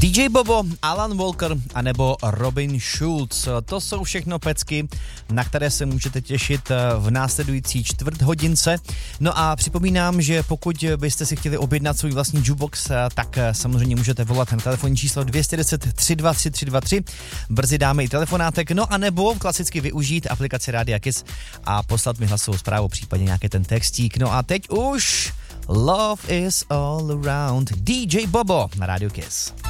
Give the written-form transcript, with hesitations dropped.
DJ Bobo, Alan Walker anebo Robin Schulz. To jsou všechno pecky, na které se můžete těšit v následující čtvrthodince. No a připomínám, že pokud byste si chtěli objednat svůj vlastní jukebox, tak samozřejmě můžete volat na telefonní číslo 210 323 323. Brzy dáme i telefonátek, no a nebo klasicky využít aplikaci Rádia Kiss a poslat mi hlasovou zprávu, případně nějaký ten textík. No a teď už Love is all around, DJ Bobo na Rádiu Kiss.